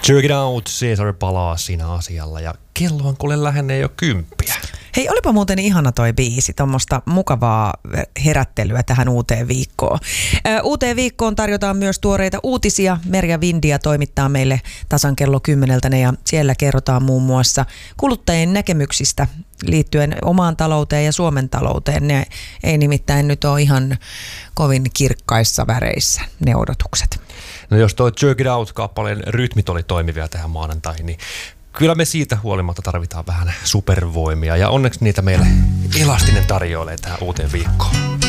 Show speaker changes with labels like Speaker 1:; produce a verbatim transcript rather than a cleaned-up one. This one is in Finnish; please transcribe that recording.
Speaker 1: Check it out, Caesar palaa siinä asialla ja kello on kuule lähenee jo kymppiä.
Speaker 2: Hei, olipa muuten ihana toi biisi, tuommoista mukavaa herättelyä tähän uuteen viikkoon. Ö, uuteen viikkoon tarjotaan myös tuoreita uutisia. Merja Vindia toimittaa meille tasan kello kymmeneltä ja siellä kerrotaan muun muassa kuluttajien näkemyksistä liittyen omaan talouteen ja Suomen talouteen. Ne ei nimittäin nyt ole ihan kovin kirkkaissa väreissä ne odotukset.
Speaker 1: No jos toi Check it out-kappaleen rytmit oli toimivia tähän maanantaihin, niin kyllä me siitä huolimatta tarvitaan vähän supervoimia ja onneksi niitä meille Elastinen tarjoilee tähän uuteen viikkoon.